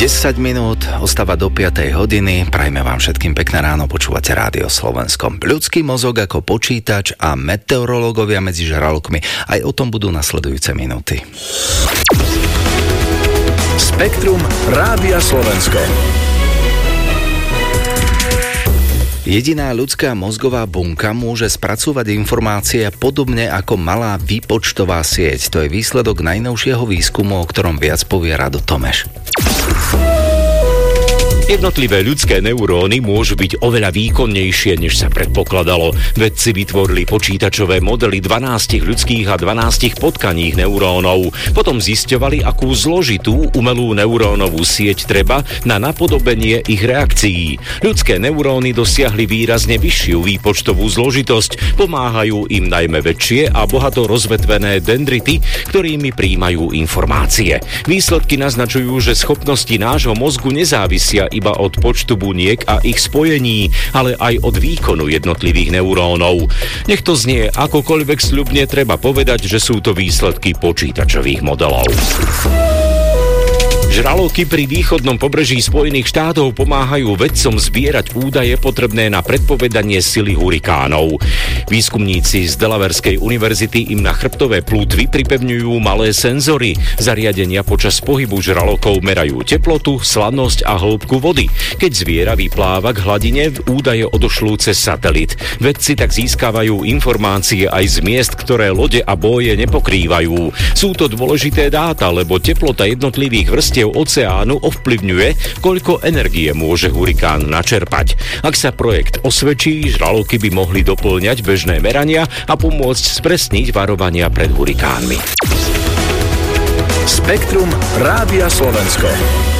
10 minút, ostáva do 5. hodiny. Prajme vám všetkým pekné ráno, počúvate Rádio Slovensko. Ľudský mozog ako počítač a meteorológovia medzi žralokmi. Aj o tom budú nasledujúce minúty. Spektrum Rádia Slovensko. Jediná ľudská mozgová bunka môže spracúvať informácie podobne ako malá výpočtová sieť. To je výsledok najnovšieho výskumu, o ktorom viac povie Rado Tomeš. Jednotlivé ľudské neuróny môžu byť oveľa výkonnejšie, než sa predpokladalo. Vedci vytvorili počítačové modely 12 ľudských a 12 potkaních neurónov. Potom zisťovali, akú zložitú umelú neurónovú sieť treba na napodobenie ich reakcií. Ľudské neuróny dosiahli výrazne vyššiu výpočtovú zložitosť. Pomáhajú im najmä väčšie a bohato rozvetvené dendrity, ktorými prijímajú informácie. Výsledky naznačujú, že schopnosti nášho mozgu nezávisia iba od počtu buniek a ich spojení, ale aj od výkonu jednotlivých neurónov. Nech to znie akokoľvek sľubne, treba povedať, že sú to výsledky počítačových modelov. Žraloky pri východnom pobreží Spojených štátov pomáhajú vedcom zbierať údaje potrebné na predpovedanie sily hurikánov. Výskumníci z Delawareskej univerzity im na chrbtové plútvy pripevňujú malé senzory. Zariadenia počas pohybu žralokov merajú teplotu, slanosť a hĺbku vody. Keď zviera vypláva k hladine, údaje odošlú cez satelit. Vedci tak získavajú informácie aj z miest, ktoré lode a bóje nepokrývajú. Sú to dôležité dáta, lebo teplota jednotlivých vrstiev oceánu ovplyvňuje, koľko energie môže hurikán načerpať. Ak sa projekt osvedčí, žraloky by mohli dopĺňať bežné merania a pomôcť spresniť varovania pred hurikánmi. Spektrum Rádia Slovensko.